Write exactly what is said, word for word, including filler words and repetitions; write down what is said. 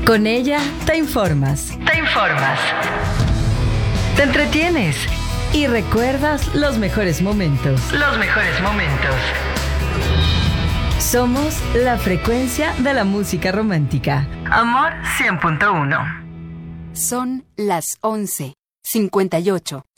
Con ella te informas. Te informas. Te entretienes. Y recuerdas los mejores momentos. Los mejores momentos. Somos la frecuencia de la música romántica. Amor cien punto uno. Son las once cincuenta y ocho.